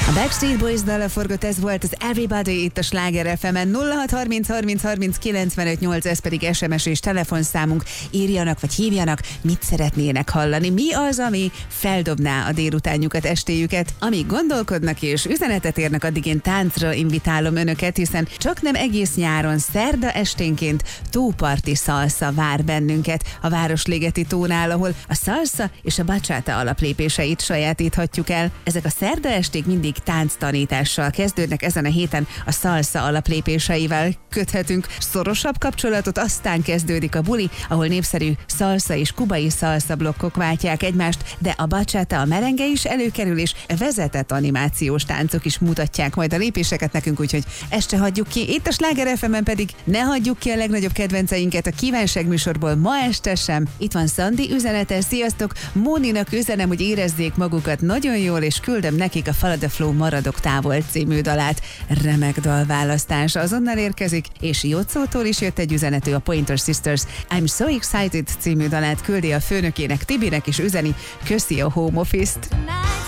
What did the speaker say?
A Backstreet Boys dala forgott, ez volt az Everybody itt a Sláger FM-en. 0630 30 30 95 8, ez pedig SMS és telefonszámunk. Írjanak vagy hívjanak, mit szeretnének hallani. Mi az, ami feldobná a délutánjukat, estéjüket. Amíg gondolkodnak és üzenetet érnek, addig én táncra invitálom önöket, hiszen csak nem egész nyáron, szerda esténként tóparti szalsza vár bennünket a Városligeti tónál, ahol a szalsza és a bachata alaplépéseit sajátíthatjuk el. Ezek a szerda esték mindig tánctanítással kezdődnek, ezen a héten a szalsza alaplépéseivel köthetünk szorosabb kapcsolatot, aztán kezdődik a buli, ahol népszerű szalsza és kubai szalsza blokkok váltják egymást, de a bachata, a merenge is előkerül, és vezetett animációs táncok is mutatják majd a lépéseket nekünk, úgyhogy ezt se hagyjuk ki. Itt a Sláger FM-en pedig ne hagyjuk ki a legnagyobb kedvenceinket a kívánság műsorból ma este sem. Itt van Szandi üzenete, sziasztok! Móninak üzenem, hogy érezzék magukat nagyon jól, és küldöm nekik a Follow the Flow Maradok távol című dalát. Remek dalválasztás azonnal érkezik, és Jocótól is jött egy üzenető, a Pointer Sisters I'm So Excited című dalát küldi a főnökének, Tibinek, is üzeni, köszi a home office-t.